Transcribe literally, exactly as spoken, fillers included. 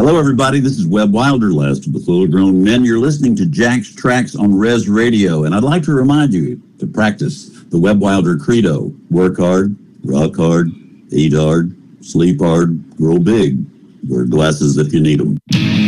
Hello, everybody. This is Webb Wilder, last of the full-grown men. You're listening to Jack's Tracks on Res Radio, and I'd like to remind you to practice the Webb Wilder credo. Work hard, rock hard, eat hard, sleep hard, grow big. Wear glasses if you need them.